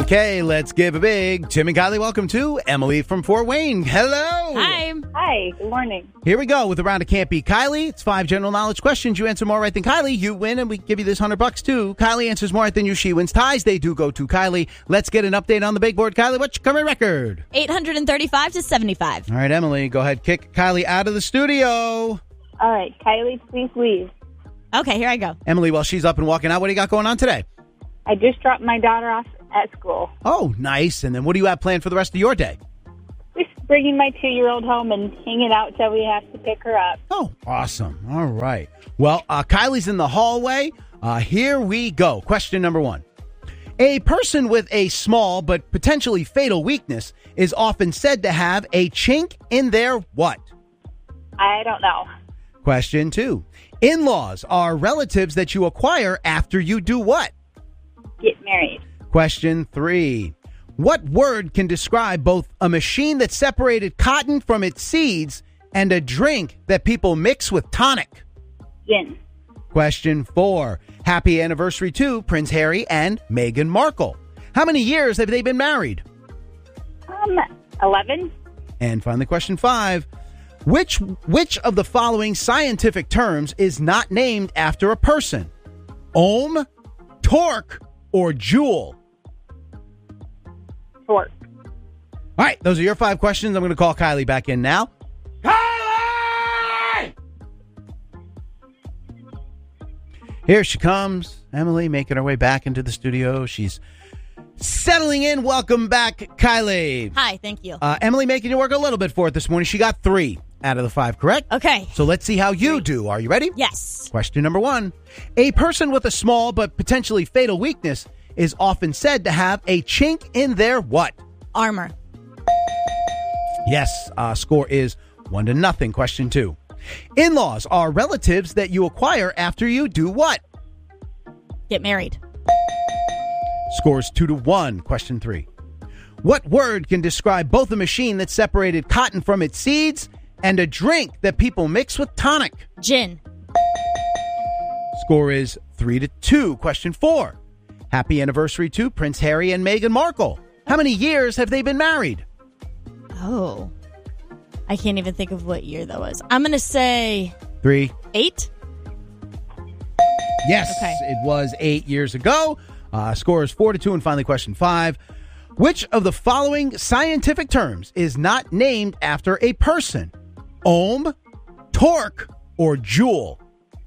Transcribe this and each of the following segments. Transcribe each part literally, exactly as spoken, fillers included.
Okay, let's give a big Tim and Kylie welcome to Emily from Fort Wayne. Hello. Hi. Hi, good morning. Here we go with a round of Can't Beat Kylie. It's five general knowledge questions. You answer more right than Kylie, you win, and we give you this hundred bucks too. Kylie answers more right than you, she wins. Ties, they do go to Kylie. Let's get an update on the big board. Kylie, what's your current record? eight hundred thirty-five to seventy-five. All right, Emily, go ahead. Kick Kylie out of the studio. All right, Kylie, please leave. Okay, here I go. Emily, while she's up and walking out, what do you got going on today? I just dropped my daughter off at school. Oh, nice. And then what do you have planned for the rest of your day? Just bringing my two-year-old home and hanging out till we have to pick her up. Oh, awesome. All right. Well, uh, Kylie's in the hallway. Uh, here we go. Question number one. A person with a small but potentially fatal weakness is often said to have a chink in their what? I don't know. Question two. In-laws are relatives that you acquire after you do what? Get married. Question three. What word can describe both a machine that separated cotton from its seeds and a drink that people mix with tonic? Gin. Question four. Happy anniversary to Prince Harry and Meghan Markle. How many years have they been married? Um, eleven. And finally, question five. Which which of the following scientific terms is not named after a person? Ohm, torque, or joule? Torque. All right, those are your five questions. I'm going to call Kylie back in now. Kylie! Here she comes. Emily making her way back into the studio. She's settling in. Welcome back, Kylie. Hi, thank you. Uh, Emily making you work a little bit for it this morning. She got three out of the five, correct? Okay. So let's see how you do. Are you ready? Yes. Question number one. A person with a small but potentially fatal weakness is often said to have a chink in their what? Armor. Yes. Uh, score is one to nothing. Question two. In-laws are relatives that you acquire after you do what? Get married. Scores two to one. Question three. What word can describe both a machine that separated cotton from its seeds and a drink that people mix with tonic? Gin. Score is three to two. Question four. Happy anniversary to Prince Harry and Meghan Markle. How many years have they been married? Oh. I can't even think of what year that was. I'm going to say... Three. Eight? Yes, Okay. It was eight years ago. Uh, score is four to two. And finally, question five. Which of the following scientific terms is not named after a person? Ohm, torque, or joule?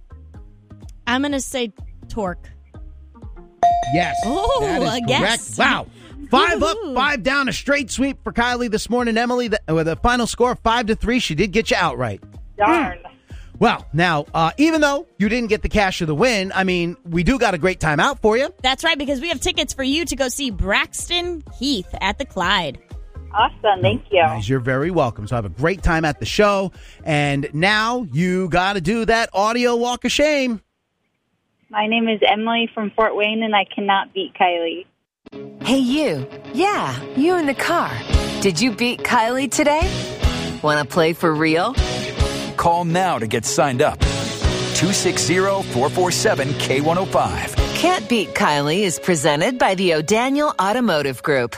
I'm going to say torque. Yes, Oh, that is I correct. guess. Wow. Five Woo-hoo. up, five down, a straight sweep for Kylie this morning. Emily, the, with a final score of five to three, she did get you outright. Darn. Well, now, uh, even though you didn't get the cash of the win, I mean, we do got a great time out for you. That's right, because we have tickets for you to go see Braxton Heath at the Clyde. Awesome, thank you. Guys, you're very welcome. So have a great time at the show. And now you got to do that audio walk of shame. My name is Emily from Fort Wayne, and I cannot beat Kylie. Hey, you. Yeah, you in the car. Did you beat Kylie today? Want to play for real? Call now to get signed up. two six zero, four four seven, K one oh five. Can't Beat Kylie is presented by the O'Daniel Automotive Group.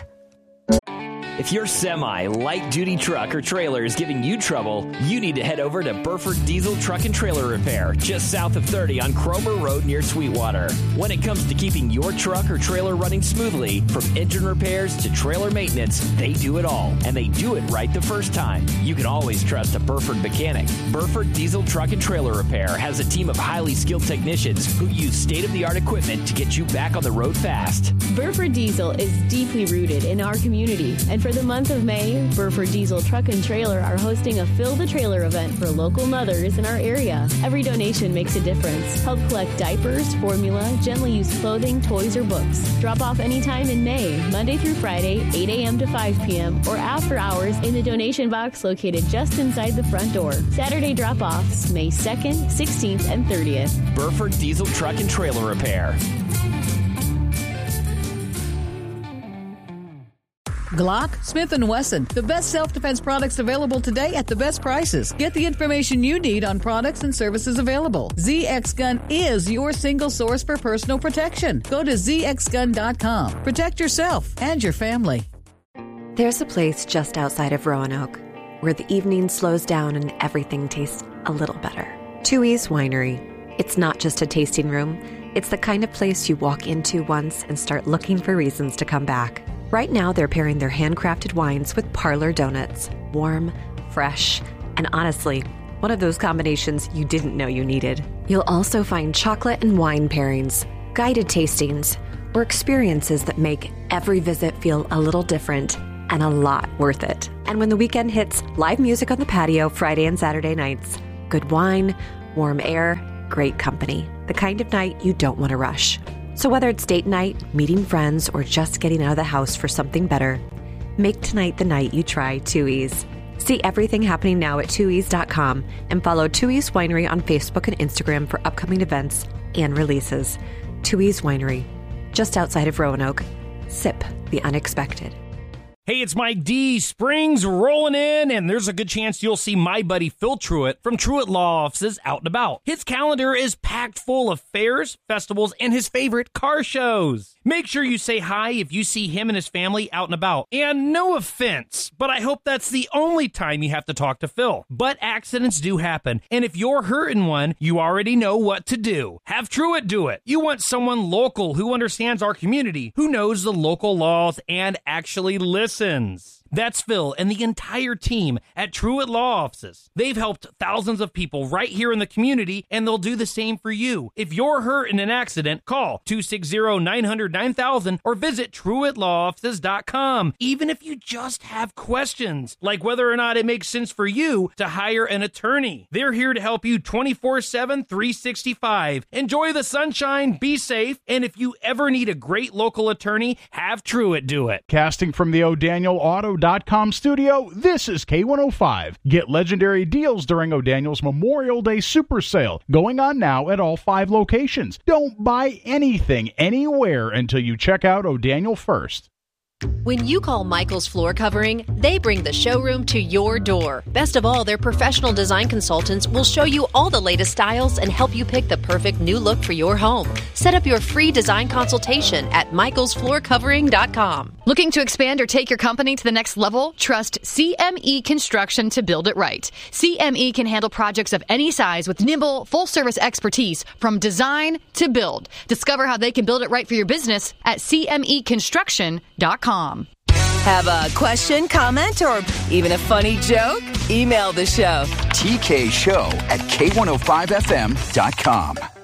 If your semi, light-duty truck or trailer is giving you trouble, you need to head over to Burford Diesel Truck and Trailer Repair, just south of thirty on Cromer Road near Sweetwater. When it comes to keeping your truck or trailer running smoothly, from engine repairs to trailer maintenance, they do it all, and they do it right the first time. You can always trust a Burford mechanic. Burford Diesel Truck and Trailer Repair has a team of highly skilled technicians who use state-of-the-art equipment to get you back on the road fast. Burford Diesel is deeply rooted in our community, and for the month of May, Burford Diesel Truck and Trailer are hosting a Fill the Trailer event for local mothers in our area. Every donation makes a difference. Help collect diapers, formula, gently used clothing, toys, or books. Drop off anytime in May, Monday through Friday, eight a.m. to five p.m., or after hours in the donation box located just inside the front door. Saturday drop-offs, May second, sixteenth, and thirtieth. Burford Diesel Truck and Trailer Repair. Glock, Smith and Wesson, the best self-defense products available today at the best prices. Get the information you need on products and services available. Z X Gun is your single source for personal protection. Go to z x gun dot com. Protect yourself and your family. There's a place just outside of Roanoke where the evening slows down and everything tastes a little better. Tooheys Winery. It's not just a tasting room. It's the kind of place you walk into once and start looking for reasons to come back. Right now, they're pairing their handcrafted wines with parlor donuts. Warm, fresh, and honestly, one of those combinations you didn't know you needed. You'll also find chocolate and wine pairings, guided tastings, or experiences that make every visit feel a little different and a lot worth it. And when the weekend hits, live music on the patio Friday and Saturday nights. Good wine, warm air, great company. The kind of night you don't want to rush. So whether it's date night, meeting friends, or just getting out of the house for something better, make tonight the night you try Tooheys. See everything happening now at tooheys dot com and follow Tooheys Winery on Facebook and Instagram for upcoming events and releases. Tooheys Winery, just outside of Roanoke. Sip the unexpected. Hey, it's Mike D. Spring's rolling in, and there's a good chance you'll see my buddy Phil Truitt from Truitt Law Offices out and about. His calendar is packed full of fairs, festivals, and his favorite car shows. Make sure you say hi if you see him and his family out and about. And no offense, but I hope that's the only time you have to talk to Phil. But accidents do happen, and if you're hurting one, you already know what to do. Have Truitt do it. You want someone local who understands our community, who knows the local laws, and actually listens. That's Phil and the entire team at Truitt Law Offices. They've helped thousands of people right here in the community, and they'll do the same for you. If you're hurt in an accident, call two six zero, nine hundred, nine thousand or visit truitt law offices dot com. Even if you just have questions, like whether or not it makes sense for you to hire an attorney. They're here to help you twenty-four seven, three sixty-five. Enjoy the sunshine, be safe, and if you ever need a great local attorney, have Truitt do it. Casting from the O'Daniel Auto dot com studio, this is K one oh five. Get legendary deals during O'Daniel's Memorial Day Super Sale, going on now at all five locations. Don't buy anything anywhere until you check out O'Daniel first. When you call Michael's Floor Covering, they bring the showroom to your door. Best of all, their professional design consultants will show you all the latest styles and help you pick the perfect new look for your home. Set up your free design consultation at michaels floor covering dot com. Looking to expand or take your company to the next level? Trust C M E Construction to build it right. C M E can handle projects of any size with nimble, full-service expertise from design to build. Discover how they can build it right for your business at c m e construction dot com. Have a question, comment, or even a funny joke? Email the show. T K Show at K one oh five F M dot com.